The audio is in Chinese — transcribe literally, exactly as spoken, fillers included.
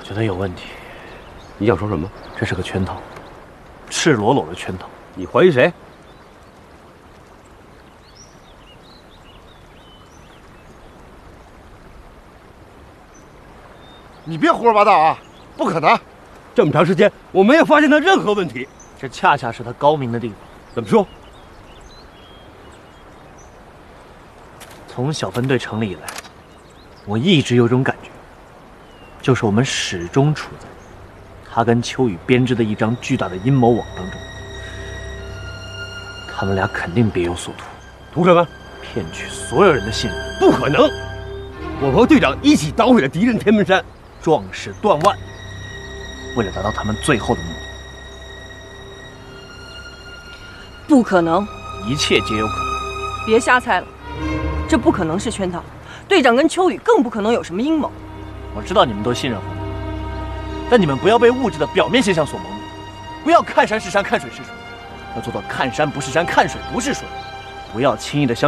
觉得有问题。 你想说什么？ 这是个圈套，赤裸裸的圈套。 你怀疑谁？ 你别胡说八道啊！不可能！ 这么长时间，我没有发现他任何问题。 这恰恰是他高明的地方。 怎么说？ 从小分队成立以来，我一直有种感觉，就是我们始终处在他跟秋雨编织的一张巨大的阴谋网当中。他们俩肯定别有所图。 图什么？ 骗取所有人的信任。 不可能！我和队长一起捣毁了敌人天门山， 壮士断腕，为了达到他们最后的目的。 不可能！ 一切皆有可能。 别瞎猜了，这不可能是圈套。队长跟秋雨更不可能有什么阴谋。 我知道你们都信任红梅，但你们不要被物质的表面现象所蒙蔽，不要看山是山，看水是水，要做到看山不是山，看水不是水，不要轻易的相信